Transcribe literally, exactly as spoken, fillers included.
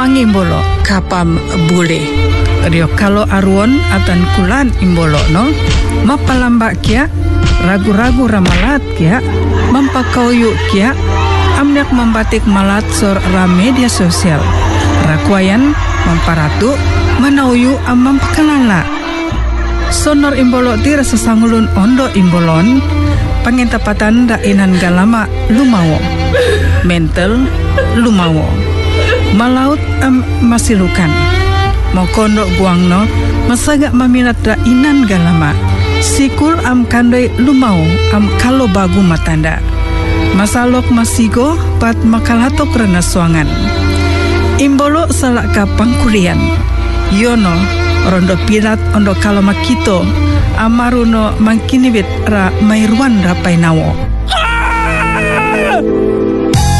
wangi imbolo kapam bule. Rio kalau aruon atan kulan imbolo no mapalambak kia ragu-ragu ramalat kia mampakauyu kia amnek membatik malat sor ra media sosial rakuayan mamparatu manauyu amam pekalala sonor imbolo ti rasa sangulun ondo imbolon pangentapatan dainan galama lumawo mental lumawo malaut am masilukan mokondo guangno masaga maminat dainan galama sikul am kandoi lumau am kalo bagu matanda masalok masigo pat makalatok rena suangan imbolo salak ka pangkulian yono rondo pilat ondo kalo makito amaruno mangkinibit ra mairuan ra painawo.